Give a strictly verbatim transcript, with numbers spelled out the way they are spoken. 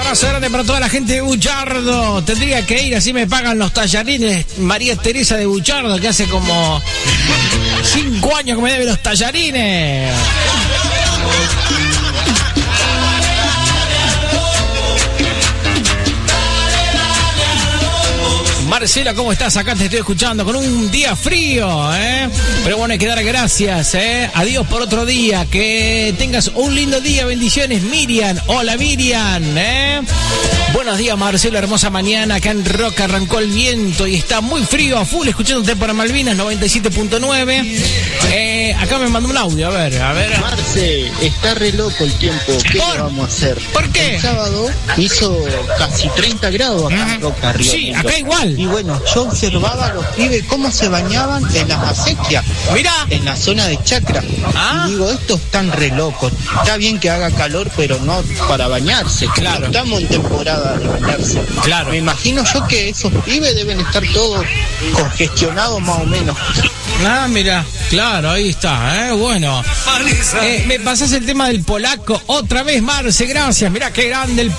Abrazo grande para toda la gente de Buchardo. Tendría que ir, así me pagan los tallarines. María Teresa de Buchardo, que hace como cinco años que me debe los tallarines. Marcela, ¿cómo estás? Acá te estoy escuchando con un día frío, ¿eh? Pero bueno, hay que dar gracias, ¿eh? Adiós por otro día. Que tengas un lindo día. Bendiciones, Miriam. Hola, Miriam, ¿eh? Buenos días, Marcelo. Hermosa mañana. Acá en Roca arrancó el viento y está muy frío a full. Escuchándote para Malvinas noventa y siete punto nueve. Eh, acá me mandó un audio. A ver, a ver. Marce, está re loco el tiempo. ¿Qué ¿Por? le vamos a hacer? ¿Por qué? El sábado hizo casi treinta grados acá en Roca, Río Sí, Negro. acá igual. Y bueno, yo observaba a los pibes cómo se bañaban en las acequias. Mirá. En la zona de Chacra. Ah. Y digo, estos están re locos. Está bien que haga calor, pero no para bañarse. Claro. No estamos en temporada de bañarse. Claro. Me imagino yo que esos pibes deben estar todos congestionados más o menos. Ah, mira, claro, ahí está, ¿eh? Bueno. Eh, me pasás el tema del polaco otra vez, Marce, gracias. Mirá qué grande el